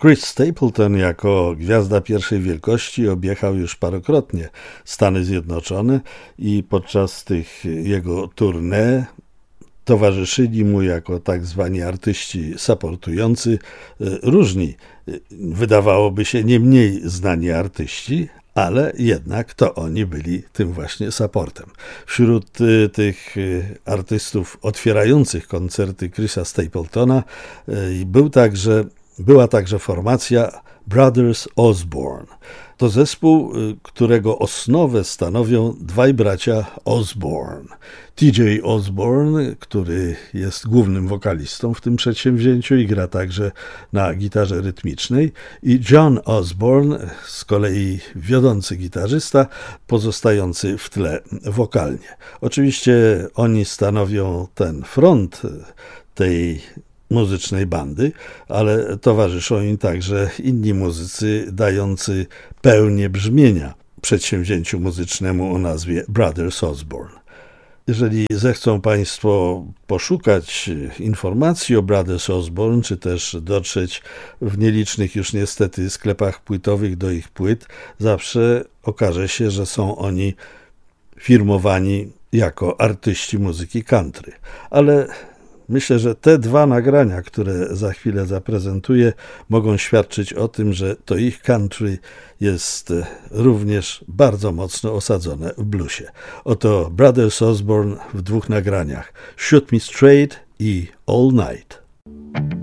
Chris Stapleton jako gwiazda pierwszej wielkości objechał już parokrotnie Stany Zjednoczone i podczas tych jego tournée towarzyszyli mu jako tak zwani artyści supportujący różni, wydawałoby się nie mniej znani artyści, ale jednak to oni byli tym właśnie supportem. Wśród tych artystów otwierających koncerty Chrisa Stapletona była także formacja Brothers Osborne. To zespół, którego osnowę stanowią dwaj bracia Osborne. TJ Osborne, który jest głównym wokalistą w tym przedsięwzięciu i gra także na gitarze rytmicznej, i John Osborne, z kolei wiodący gitarzysta, pozostający w tle wokalnie. Oczywiście oni stanowią ten front tej muzycznej bandy, ale towarzyszą im także inni muzycy dający pełnię brzmienia przedsięwzięciu muzycznemu o nazwie Brothers Osborne. Jeżeli zechcą Państwo poszukać informacji o Brothers Osborne, czy też dotrzeć w nielicznych już niestety sklepach płytowych do ich płyt, zawsze okaże się, że są oni firmowani jako artyści muzyki country. Ale myślę, że te dwa nagrania, które za chwilę zaprezentuję, mogą świadczyć o tym, że to ich country jest również bardzo mocno osadzone w bluesie. Oto Brothers Osborne w dwóch nagraniach: Shoot Me Straight i All Night.